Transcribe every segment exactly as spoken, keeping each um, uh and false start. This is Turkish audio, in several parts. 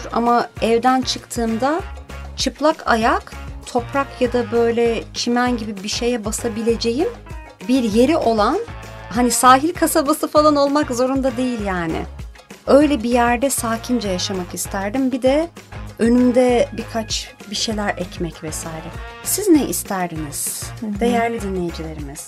ama evden çıktığımda çıplak ayak, toprak ya da böyle çimen gibi bir şeye basabileceğim bir yeri olan, hani sahil kasabası falan olmak zorunda değil yani. Öyle bir yerde sakince yaşamak isterdim. Bir de önümde birkaç bir şeyler ekmek vesaire. Siz ne isterdiniz? Hı hı. Değerli dinleyicilerimiz.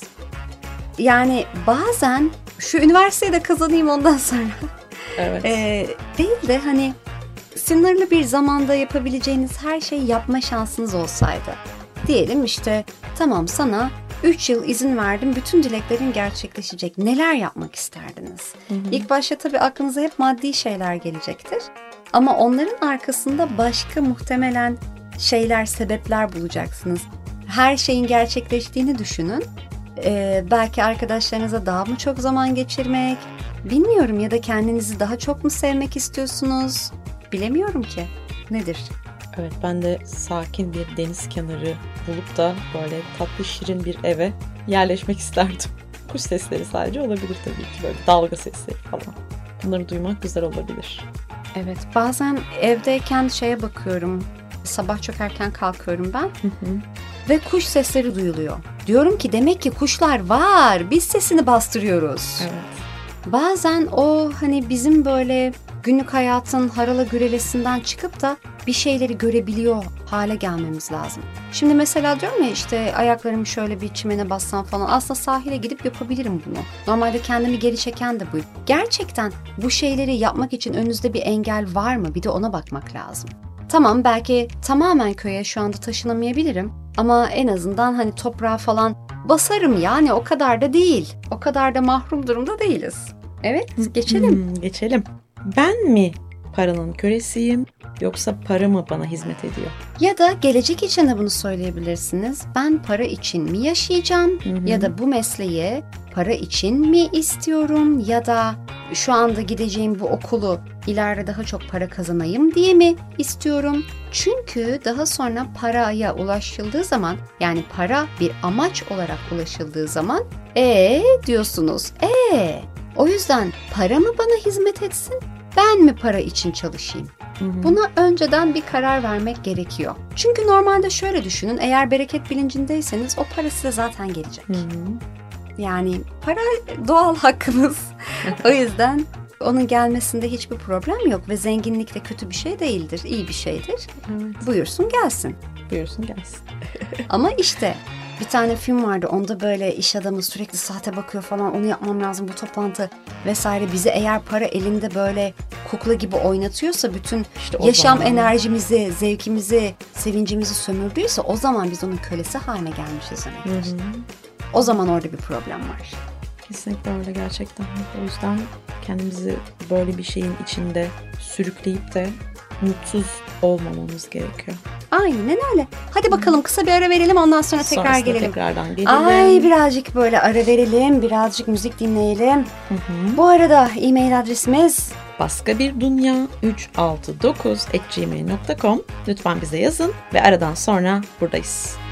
Yani bazen şu üniversiteyi de kazanayım ondan sonra. Evet. Ee, değil de hani sınırlı bir zamanda yapabileceğiniz her şeyi yapma şansınız olsaydı. Diyelim işte tamam sana üç yıl izin verdim, bütün dileklerin gerçekleşecek. Neler yapmak isterdiniz? Hı hı. İlk başta tabii aklınıza hep maddi şeyler gelecektir. Ama onların arkasında başka muhtemelen şeyler, sebepler bulacaksınız. Her şeyin gerçekleştiğini düşünün. Ee, belki arkadaşlarınıza daha mı çok zaman geçirmek, bilmiyorum, ya da kendinizi daha çok mu sevmek istiyorsunuz? Bilemiyorum ki. Nedir? Evet, ben de sakin bir deniz kenarı bulup da böyle tatlı şirin bir eve yerleşmek isterdim. Kuş sesleri sadece olabilir tabii ki, böyle dalga sesleri falan. Bunları duymak güzel olabilir. Evet, bazen evdeyken şeye bakıyorum. Sabah çok erken kalkıyorum ben. Hı hı. Ve kuş sesleri duyuluyor. Diyorum ki demek ki kuşlar var. Biz sesini bastırıyoruz. Evet. Bazen o hani bizim böyle günlük hayatın harala gürelesinden çıkıp da bir şeyleri görebiliyor hale gelmemiz lazım. Şimdi mesela diyorum ya işte ayaklarımı şöyle bir çimene bassam falan, aslında sahile gidip yapabilirim bunu. Normalde kendimi geri çeken de bu. Gerçekten bu şeyleri yapmak için önünüzde bir engel var mı? Bir de ona bakmak lazım. Tamam, belki tamamen köye şu anda taşınamayabilirim ama en azından hani toprağa falan basarım, yani o kadar da değil. O kadar da mahrum durumda değiliz. Evet, geçelim. Hmm, geçelim. Ben mi paranın kölesiyim yoksa para mı bana hizmet ediyor? Ya da gelecek için de bunu söyleyebilirsiniz. Ben para için mi yaşayacağım? Hı hı. Ya da bu mesleği para için mi istiyorum? Ya da şu anda gideceğim bu okulu ileride daha çok para kazanayım diye mi istiyorum? Çünkü daha sonra paraya ulaşıldığı zaman, yani para bir amaç olarak ulaşıldığı zaman ee diyorsunuz. Ee o yüzden para mı bana hizmet etsin? Ben mi para için çalışayım? Hı hı. Buna önceden bir karar vermek gerekiyor. Çünkü normalde şöyle düşünün, eğer bereket bilincindeyseniz o para size zaten gelecek. Hı hı. Yani para doğal hakkımız. O yüzden onun gelmesinde hiçbir problem yok ve zenginlik de kötü bir şey değildir, iyi bir şeydir. Evet. Buyursun gelsin. Buyursun gelsin. Ama işte bir tane film vardı, onda böyle iş adamı sürekli saate bakıyor falan, onu yapmam lazım, bu toplantı vesaire. Bizi eğer para elinde böyle kukla gibi oynatıyorsa, bütün işte yaşam zaman enerjimizi, zevkimizi, sevincimizi sömürdüyse, o zaman biz onun kölesi haline gelmişiz demektir. Hı hı. O zaman orada bir problem var. Kesinlikle öyle gerçekten. O yüzden kendimizi böyle bir şeyin içinde sürükleyip de mutsuz olmamamız gerekiyor. Aynen öyle. Hadi bakalım kısa bir ara verelim, ondan sonra tekrar Sonrasında gelelim. tekrardan gelelim. Ay birazcık böyle ara verelim, birazcık müzik dinleyelim. Hı hı. Bu arada e-mail adresimiz baska bir dünya üç altı dokuz at gmail nokta com. Lütfen bize yazın ve aradan sonra buradayız.